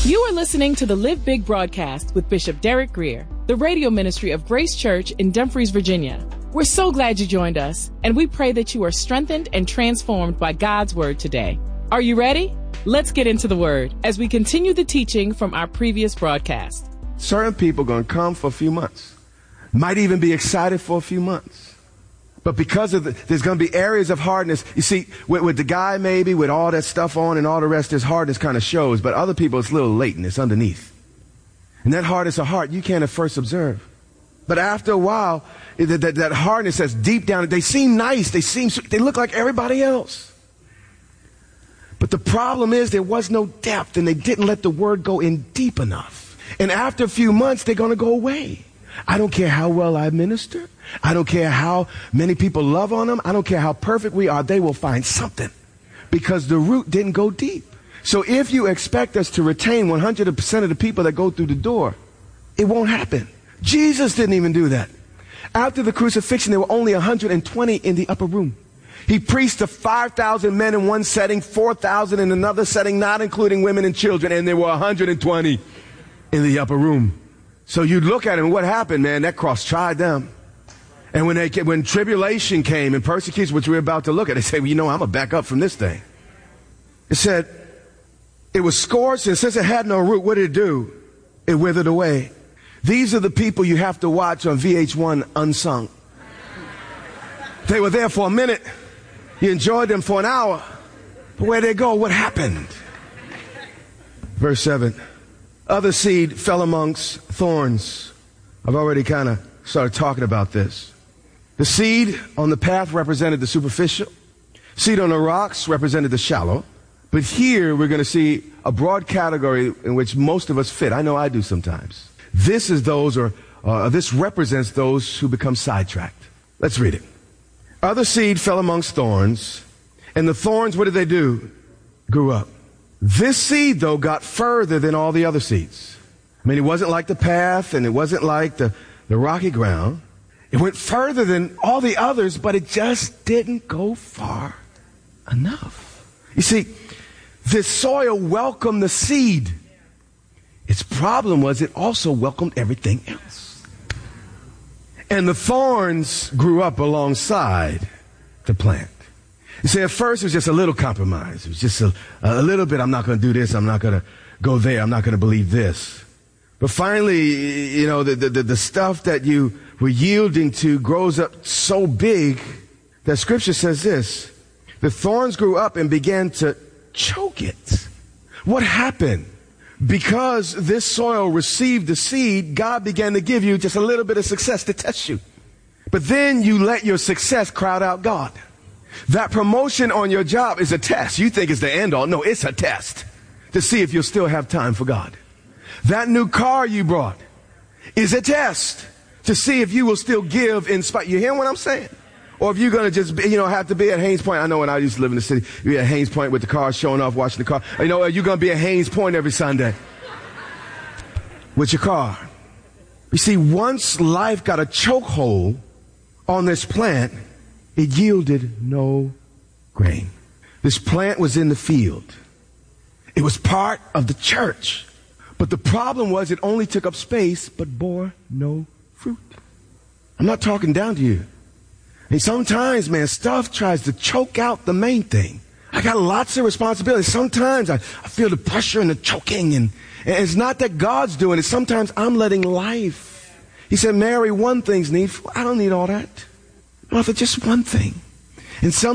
You are listening to the Live Big broadcast with Bishop Derek Grier, the radio ministry of Grace Church in Dumfries, Virginia. We're so glad you joined us, and we pray that you are strengthened and transformed by God's word today. Are you ready? Let's get into the word as we continue the teaching from our previous broadcast. Certain people are going to come for a few months, might even be excited for a few months. But because of there's going to be areas of hardness. You see, with the guy maybe, with all that stuff on and all the rest, his hardness kind of shows. But other people, it's a little latent. It's underneath. And that hardness of heart, you can't at first observe. But after a while, that hardness that's deep down, they seem nice. They look like everybody else. But the problem is there was no depth, and they didn't let the word go in deep enough. And after a few months, they're going to go away. I don't care how well I minister. I don't care how many people love on them. I don't care how perfect we are. They will find something because the root didn't go deep. So if you expect us to retain 100% of the people that go through the door, it won't happen. Jesus didn't even do that. After the crucifixion, there were only 120 in the upper room. He preached to 5,000 men in one setting, 4,000 in another setting, not including women and children, and there were 120 in the upper room. So you'd look at him, and what happened, man? That cross tried them. And when tribulation came and persecution, which we're about to look at, they say, well, I'm going to back up from this thing. It said, it was scorched, and since it had no root, what did it do? It withered away. These are the people you have to watch on VH1 Unsung. They were there for a minute. You enjoyed them for an hour. But where'd they go? What happened? Verse 7. Other seed fell amongst thorns. I've already kind of started talking about this. The seed on the path represented the superficial. Seed on the rocks represented the shallow. But here we're going to see a broad category in which most of us fit. I know I do sometimes. This represents those who become sidetracked. Let's read it. Other seed fell amongst thorns, and the thorns, what did they do? Grew up. This seed, though, got further than all the other seeds. I mean, it wasn't like the path, and it wasn't like the rocky ground. It went further than all the others, but it just didn't go far enough. You see, this soil welcomed the seed. Its problem was it also welcomed everything else. And the thorns grew up alongside the plant. You see, at first it was just a little compromise. It was just a little bit, I'm not going to do this, I'm not going to go there, I'm not going to believe this. But finally, the stuff that you were yielding to grows up so big that Scripture says this. The thorns grew up and began to choke it. What happened? Because this soil received the seed, God began to give you just a little bit of success to test you. But then you let your success crowd out God. That promotion on your job is a test. You think it's the end all. No, it's a test to see if you'll still have time for God. That new car you brought is a test to see if you will still give in spite. You hear what I'm saying? Or if you're going to just, have to be at Haynes Point. I know when I used to live in the city, you'd be at Haynes Point with the car showing off, watching the car. Are you going to be at Haynes Point every Sunday with your car? You see, once life got a chokehold on this plant, it yielded no grain. This plant was in the field. It was part of the church. But the problem was it only took up space but bore no fruit. I'm not talking down to you. And sometimes, man, stuff tries to choke out the main thing. I got lots of responsibilities. Sometimes I feel the pressure and the choking. And it's not that God's doing it. Sometimes I'm letting life. He said, Mary, one thing's needful. I don't need all that. Martha, just one thing. And some